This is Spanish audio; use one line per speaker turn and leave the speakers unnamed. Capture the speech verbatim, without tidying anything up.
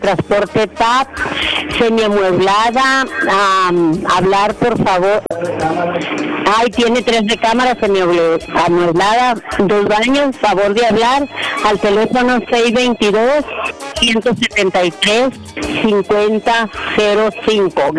Transporte T A P, semiamueblada, um, hablar por favor. Ay, tiene tres recámaras semiamueblada, dos baños, favor de hablar al teléfono seis dos dos, uno siete tres, cinco cero cero cinco.